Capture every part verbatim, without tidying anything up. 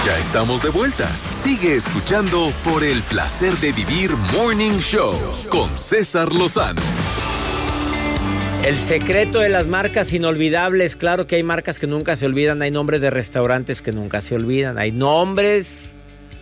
Ya estamos de vuelta. Sigue escuchando por el placer de vivir Morning Show con César Lozano. El secreto de las marcas inolvidables. Claro que hay marcas que nunca se olvidan. Hay nombres de restaurantes que nunca se olvidan. Hay nombres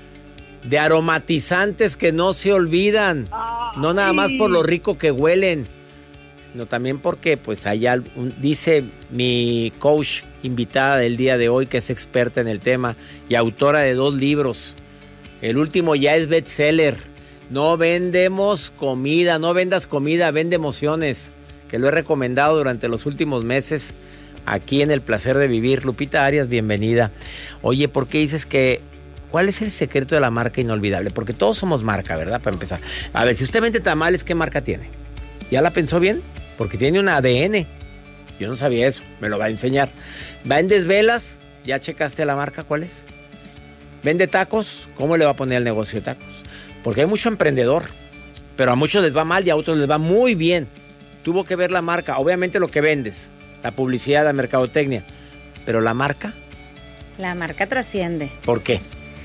de aromatizantes que no se olvidan. No nada más por lo rico que huelen, sino también porque, pues, allá dice mi coach invitada del día de hoy, que es experta en el tema y autora de dos libros. El último ya es bestseller. No vendemos comida, no vendas comida, vende emociones, que lo he recomendado durante los últimos meses aquí en El Placer de Vivir. Lupita Arias, bienvenida. Oye, ¿por qué dices que cuál es el secreto de la marca inolvidable? Porque todos somos marca, ¿verdad? Para empezar. A ver, si usted vende tamales, ¿qué marca tiene? ¿Ya la pensó bien? Porque tiene un A D N. Yo no sabía eso, me lo va a enseñar. ¿Vendes velas? ¿Ya checaste la marca? ¿Cuál es? ¿Vende tacos? ¿Cómo le va a poner el negocio de tacos? Porque hay mucho emprendedor, pero a muchos les va mal y a otros les va muy bien. Tuvo que ver la marca, obviamente lo que vendes, la publicidad, la mercadotecnia, pero la marca. La marca trasciende. ¿Por qué?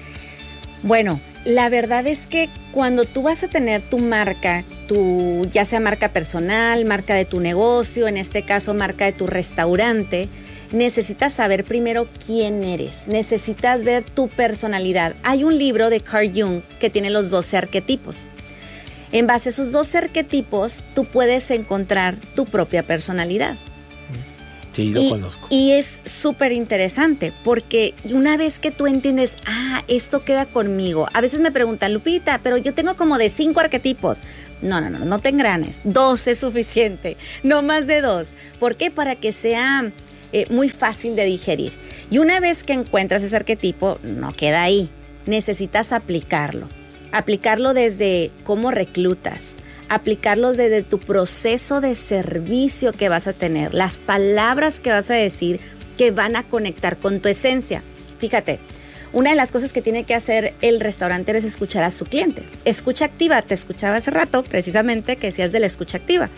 Bueno, la verdad es que cuando tú vas a tener tu marca, tu, ya sea marca personal, marca de tu negocio, en este caso marca de tu restaurante, necesitas saber primero quién eres, necesitas ver tu personalidad. Hay un libro de Carl Jung que tiene los doce arquetipos. En base a esos doce arquetipos, tú puedes encontrar tu propia personalidad. Sí, lo y, conozco. Y es súper interesante porque una vez que tú entiendes, ah, esto queda conmigo. A veces me preguntan, Lupita, pero yo tengo como de cinco arquetipos. No, no, no, no te engranes. Dos es suficiente, no más de dos. ¿Por qué? Para que sea eh, muy fácil de digerir. Y una vez que encuentras ese arquetipo, no queda ahí. Necesitas aplicarlo. Aplicarlo desde cómo reclutas. Aplicarlos desde tu proceso de servicio que vas a tener, las palabras que vas a decir que van a conectar con tu esencia. Fíjate, una de las cosas que tiene que hacer el restaurante es escuchar a su cliente. Escucha activa, te escuchaba hace rato precisamente que decías de la escucha activa.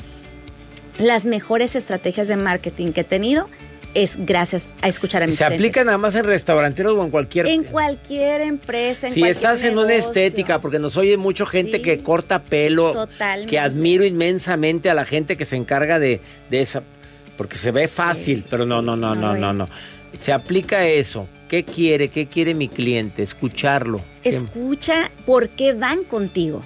Las mejores estrategias de marketing que he tenido es gracias a escuchar a mis ¿Se clientes. aplica nada más en restauranteros o en cualquier? En cualquier empresa, en si cualquier estás en negocio. una estética, porque nos oye mucha gente Sí, que corta pelo, totalmente. que admiro inmensamente a la gente que se encarga de, de esa, porque se ve fácil, Sí, pero no, sí, no, no, no, no no, es. no. Se aplica eso. ¿Qué quiere? ¿Qué quiere mi cliente? Escucharlo. Escucha por qué van contigo.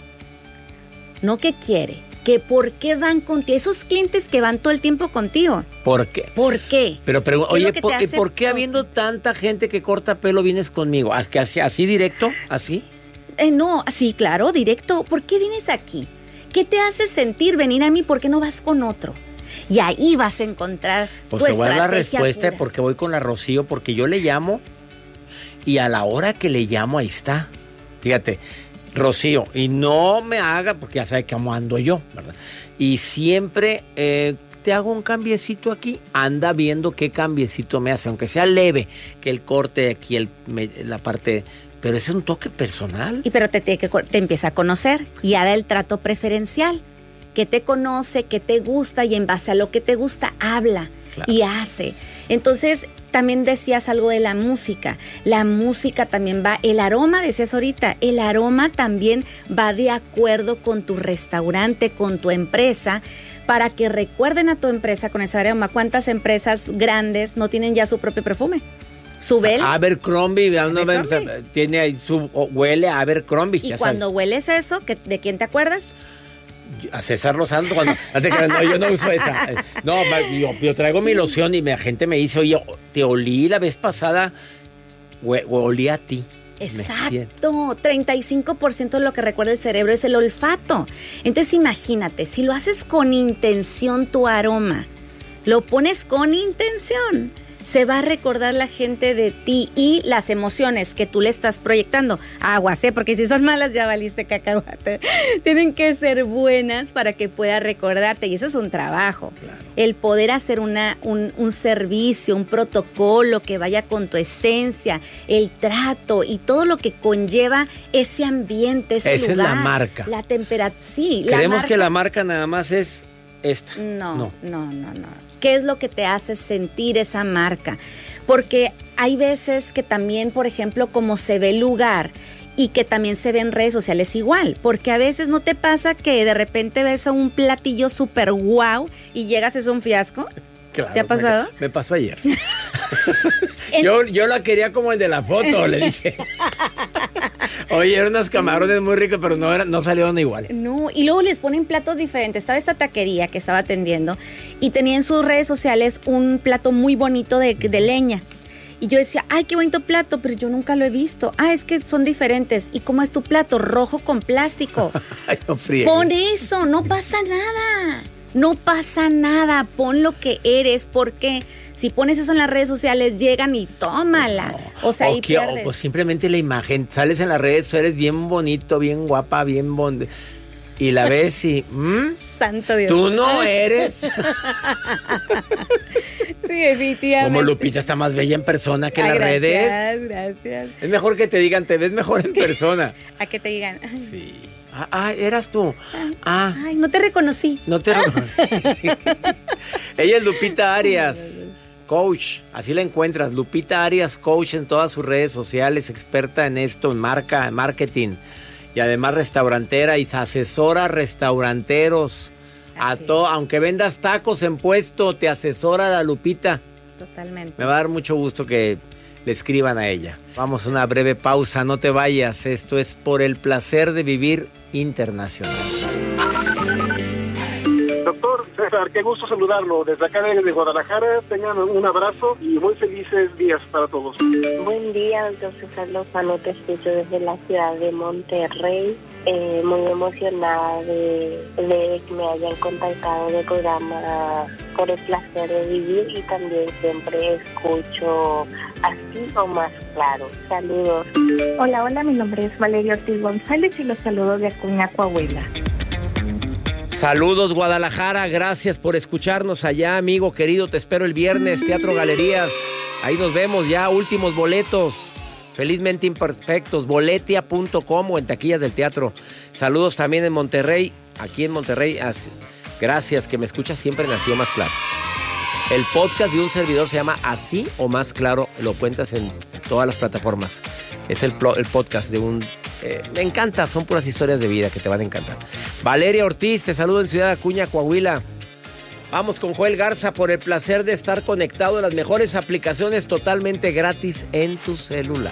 No qué quiere, que por qué van contigo. Esos clientes que van todo el tiempo contigo. ¿Por qué? ¿Por qué? Pero, pero ¿Qué es lo oye, que ¿por, te ¿y hace por qué todo? habiendo tanta gente que corta pelo vienes conmigo? ¿A- que ¿Así, así directo? ¿Así? Eh, no, sí, claro, directo. ¿Por qué vienes aquí? ¿Qué te hace sentir venir a mí? ¿Por qué no vas con otro? Y ahí vas a encontrar Pues tu te voy a dar la estrategia respuesta pura. porque voy con la Rocío, porque yo le llamo y a la hora que le llamo ahí está. Fíjate, Rocío, y no me haga, porque ya sabe cómo ando yo, ¿verdad? Y siempre eh, te hago un cambiecito aquí, anda viendo qué cambiecito me hace, aunque sea leve, que el corte aquí, el, me- la parte, pero ese es un toque personal. Y pero te, te, te empieza a conocer y ya da el trato preferencial. Que te conoce, que te gusta y en base a lo que te gusta habla Claro. y hace. Entonces, también decías algo de la música. La música también va, el aroma, decías ahorita, el aroma también va de acuerdo con tu restaurante, con tu empresa, para que recuerden a tu empresa con ese aroma. ¿Cuántas empresas grandes no tienen ya su propio perfume? Su vela. Abercrombie, ya no ven, Abercrombie. tiene ahí su, o- huele a Abercrombie. Y ya cuando sabes. hueles eso, ¿que- ¿de quién te acuerdas? A César Lozano, cuando, hazte que no, yo no uso esa. No, yo, yo traigo mi loción y la gente me dice, oye, te olí la vez pasada, hue- olí a ti. Me siento. Exacto, treinta y cinco por ciento de lo que recuerda el cerebro es el olfato. Entonces imagínate, si lo haces con intención tu aroma, lo pones con intención, se va a recordar la gente de ti y las emociones que tú le estás proyectando. Aguas, ¿eh? Porque si son malas ya valiste cacahuate. Tienen que ser buenas para que pueda recordarte y eso es un trabajo. Claro. El poder hacer una, un, un servicio, un protocolo que vaya con tu esencia, el trato y todo lo que conlleva ese ambiente, ese Esa lugar. es la marca. La temperatura, sí. la Creemos marca- que la marca nada más es esta. no, no, no, no. ¿Qué es lo que te hace sentir esa marca? Porque hay veces que también, por ejemplo, como se ve el lugar y que también se ve en redes sociales igual, porque a veces no te pasa que de repente ves a un platillo súper guau y llegas, es un fiasco. Claro, ¿te ha pasado? Me, me pasó ayer. yo, yo la quería como el de la foto, le dije. Oye, eran unos camarones muy ricos, pero no, eran, no salieron igual. No, y luego les ponen platos diferentes. Estaba esta taquería que estaba atendiendo y tenía en sus redes sociales un plato muy bonito de, de leña. Y yo decía, ay, qué bonito plato, pero yo nunca lo he visto. Ah, es que son diferentes. ¿Y cómo es tu plato? Rojo con plástico. Ay, no friegues. Pon eso, no pasa nada. No pasa nada, pon lo que eres, porque si pones eso en las redes sociales, llegan y tómala. No. O sea, ahí okay, pierdes. O pues simplemente la imagen, sales en las redes, eres bien bonito, bien guapa, bien bon... y la ves y... ¿Mm? Santo Dios. Tú no eres. Sí, definitivamente. Como Lupita está más bella en persona que en Ay, las gracias, redes. Gracias, gracias. Es mejor que te digan, te ves mejor en persona. A que te digan. Sí. Ah, ah, eras tú. Ah. Ay, no te reconocí. No te reconocí. Ella es Lupita Arias, coach. Así la encuentras. Lupita Arias, coach en todas sus redes sociales, experta en esto, en marca, en marketing. Y además restaurantera y asesora restauranteros. A to, aunque vendas tacos en puesto, te asesora la Lupita. Totalmente. Me va a dar mucho gusto que le escriban a ella. Vamos a una breve pausa, no te vayas. Esto es Por el Placer de Vivir Internacional. Doctor César, qué gusto saludarlo. Desde acá de Guadalajara, tengan un abrazo y muy felices días para todos. Buen día, doctor César Lozano, te escucho desde la ciudad de Monterrey. Eh, muy emocionada de, de que me hayan contactado del programa Por el Placer de Vivir y también siempre escucho Así o Más Claro. Saludos. Hola, hola, mi nombre es Valeria Ortiz González y los saludo de Acuña, Coahuila. Saludos Guadalajara, gracias por escucharnos allá, amigo querido, te espero el viernes, Teatro Galerías, ahí nos vemos ya, últimos boletos, felizmente imperfectos, boletia punto com o en taquillas del teatro. Saludos también en Monterrey, aquí en Monterrey, gracias, que me escuchas siempre en Así o Más Claro. El podcast de un servidor se llama Así o Más Claro, lo cuentas en todas las plataformas. Es el, el podcast de un... Eh, me encanta, son puras historias de vida que te van a encantar. Valeria Ortiz, te saludo en Ciudad Acuña, Coahuila. Vamos con Joel Garza por el placer de estar conectado a las mejores aplicaciones totalmente gratis en tu celular.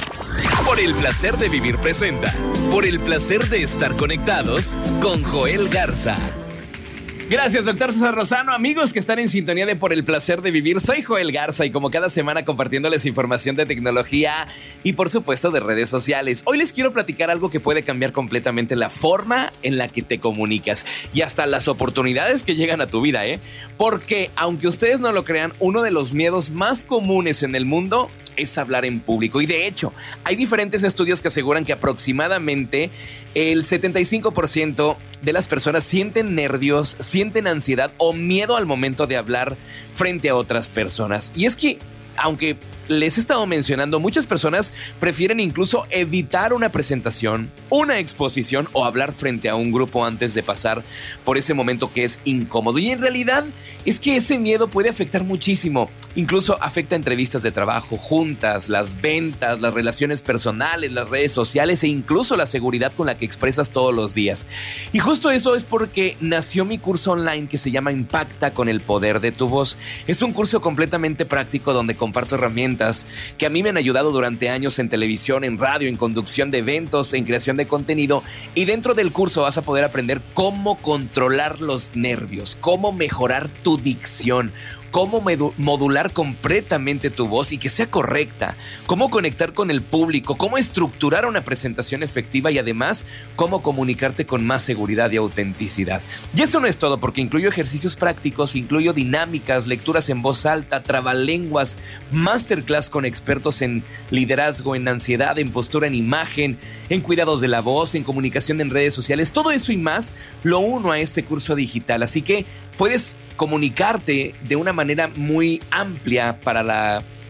Por el Placer de Vivir presenta Por el Placer de Estar Conectados con Joel Garza. Gracias, doctor César Lozano. Amigos que están en sintonía de Por el Placer de Vivir, soy Joel Garza y como cada semana compartiéndoles información de tecnología y por supuesto de redes sociales. Hoy les quiero platicar algo que puede cambiar completamente la forma en la que te comunicas y hasta las oportunidades que llegan a tu vida, ¿eh? Porque, aunque ustedes no lo crean, uno de los miedos más comunes en el mundo es hablar en público. Y de hecho, hay diferentes estudios que aseguran que aproximadamente el setenta y cinco por ciento de las personas sienten nervios, sienten ansiedad o miedo al momento de hablar frente a otras personas. Y es que, aunque les he estado mencionando, muchas personas prefieren incluso evitar una presentación, una exposición o hablar frente a un grupo antes de pasar por ese momento que es incómodo. Y en realidad es que ese miedo puede afectar muchísimo. Incluso afecta entrevistas de trabajo, juntas, las ventas, las relaciones personales, las redes sociales e incluso la seguridad con la que expresas todos los días. Y justo eso es porque nació mi curso online que se llama Impacta con el Poder de tu Voz. Es un curso completamente práctico donde comparto herramientas que a mí me han ayudado durante años en televisión, en radio, en conducción de eventos, en creación de contenido. Y dentro del curso vas a poder aprender cómo controlar los nervios, cómo mejorar tu dicción, cómo modular completamente tu voz y que sea correcta, cómo conectar con el público, cómo estructurar una presentación efectiva y además cómo comunicarte con más seguridad y autenticidad. Y eso no es todo, porque incluyo ejercicios prácticos, incluyo dinámicas, lecturas en voz alta, trabalenguas, masterclass con expertos en liderazgo, en ansiedad, en postura, en imagen, en cuidados de la voz, en comunicación en redes sociales. Todo eso y más lo uno a este curso digital, así que puedes comunicarte de una manera muy amplia para la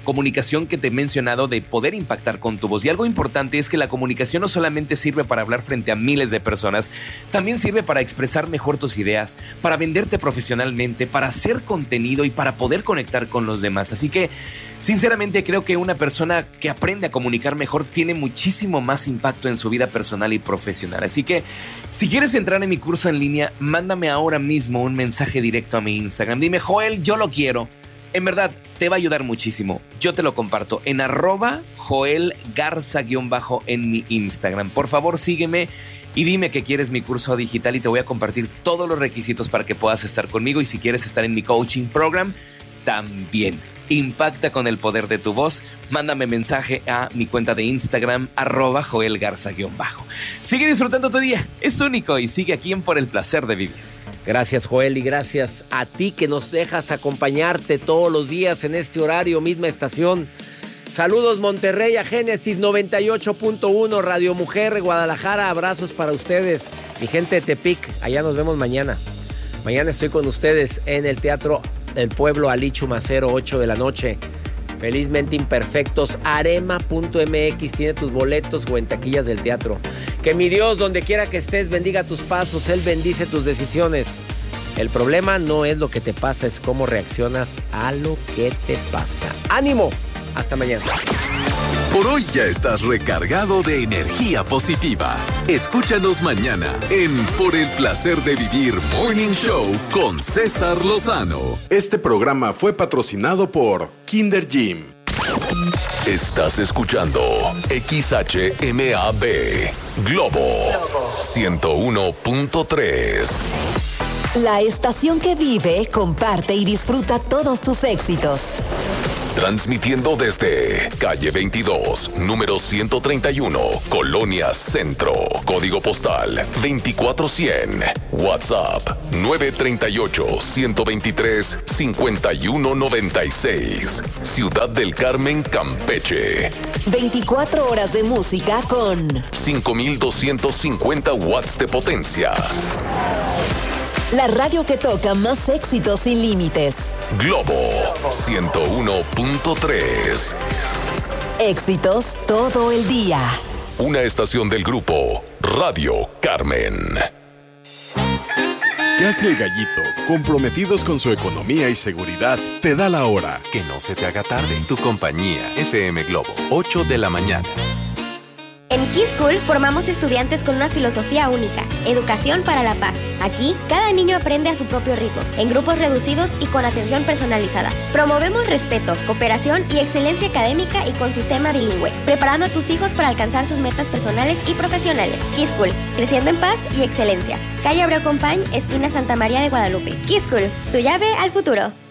comunicación que te he mencionado de poder impactar con tu voz. Y algo importante es que la comunicación no solamente sirve para hablar frente a miles de personas, también sirve para expresar mejor tus ideas, para venderte profesionalmente, para hacer contenido y para poder conectar con los demás. Así que, sinceramente, creo que una persona que aprende a comunicar mejor tiene muchísimo más impacto en su vida personal y profesional. Así que, si quieres entrar en mi curso en línea, mándame ahora mismo un mensaje directo a mi Instagram. Dime, Joel, yo lo quiero. En verdad, te va a ayudar muchísimo. Yo te lo comparto en arroba Joel Garza guión bajo en mi Instagram. Por favor, sígueme y dime que quieres mi curso digital y te voy a compartir todos los requisitos para que puedas estar conmigo. Y si quieres estar en mi coaching program, también. Impacta con el poder de tu voz. Mándame mensaje a mi cuenta de Instagram, arroba Joel Garza guión bajo. Sigue disfrutando tu día. Es único y sigue aquí en Por el Placer de Vivir. Gracias, Joel, y gracias a ti que nos dejas acompañarte todos los días en este horario, misma estación. Saludos, Monterrey, a Génesis noventa y ocho punto uno, Radio Mujer, Guadalajara, abrazos para ustedes. Mi gente de Tepic, allá nos vemos mañana. Mañana estoy con ustedes en el Teatro del Pueblo, Ali Chumacero, ocho de la noche. Felizmente Imperfectos, arema punto m x, tiene tus boletos o en taquillas del teatro. Que mi Dios, donde quiera que estés, bendiga tus pasos, Él bendice tus decisiones. El problema no es lo que te pasa, es cómo reaccionas a lo que te pasa. ¡Ánimo! Hasta mañana. Por hoy ya estás recargado de energía positiva. Escúchanos mañana en Por el Placer de Vivir Morning Show con César Lozano. Este programa fue patrocinado por Kinder Gym. Estás escuchando X H M A B Globo ciento uno punto tres. La estación que vive, comparte y disfruta todos tus éxitos. Transmitiendo desde calle veintidós, número ciento treinta y uno, Colonia Centro. Código postal veinticuatro cien. WhatsApp nueve tres ocho, uno dos tres, cinco uno nueve seis. Ciudad del Carmen, Campeche. veinticuatro horas de música con cinco mil doscientos cincuenta watts de potencia. La radio que toca más éxitos sin límites. Globo ciento uno punto tres. Éxitos todo el día. Una estación del grupo Radio Carmen. ¿Qué hace el Gallito? Comprometidos con su economía y seguridad, te da la hora. Que no se te haga tarde. Tu compañía F M Globo, ocho de la mañana. En Kids School formamos estudiantes con una filosofía única, educación para la paz. Aquí, cada niño aprende a su propio ritmo, en grupos reducidos y con atención personalizada. Promovemos respeto, cooperación y excelencia académica y con sistema bilingüe, preparando a tus hijos para alcanzar sus metas personales y profesionales. Kids School, creciendo en paz y excelencia. Calle Abreu Compañ, esquina Santa María de Guadalupe. Kids School, tu llave al futuro.